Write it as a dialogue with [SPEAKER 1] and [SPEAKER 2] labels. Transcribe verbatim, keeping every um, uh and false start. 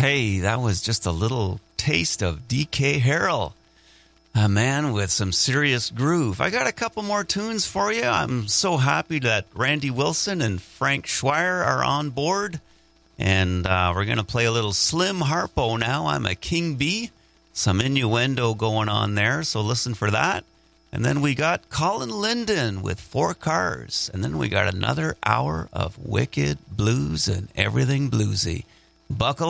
[SPEAKER 1] Hey, that was just a little taste of D K Harrell, a man with some serious groove. I got a couple more tunes for you. I'm so happy that Randy Wilson and Frank Schweier are on board. And uh, we're going to play a little Slim Harpo now. I'm a King Bee. Some innuendo going on there, so listen for that. And then we got Colin Linden with Four Cars. And then we got another hour of wicked blues and everything bluesy. Buckle